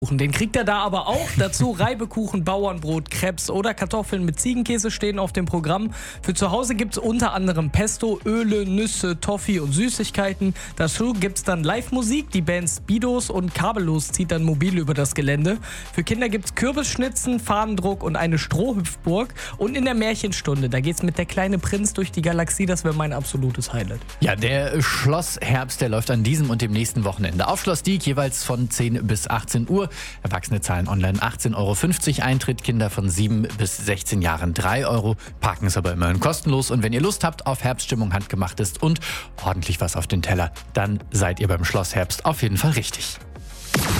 Den kriegt er da aber auch. Dazu Reibekuchen, Bauernbrot, Crepes oder Kartoffeln mit Ziegenkäse stehen auf dem Programm. Für zu Hause gibt's unter anderem Pesto, Öle, Nüsse, Toffee und Süßigkeiten. Dazu gibt's dann Live-Musik. Die Band Speedos und Kabellos zieht dann mobil über das Gelände. Für Kinder gibt's Kürbisschnitzen, Fahnendruck und eine Strohhüpfburg. Und in der Märchenstunde, da geht's mit Der kleine Prinz durch die Galaxie. Das wäre mein absolutes Highlight. Ja, der Schlossherbst, der läuft an diesem und dem nächsten Wochenende. Auf Schloss Dieck jeweils von 10 bis 18 Uhr. Erwachsene zahlen online 18,50 € Eintritt, Kinder von 7 bis 16 Jahren 3 €. Parken ist aber immerhin kostenlos. Und wenn ihr Lust habt auf Herbststimmung, Handgemachtes und ordentlich was auf den Teller, dann seid ihr beim Schlossherbst auf jeden Fall richtig.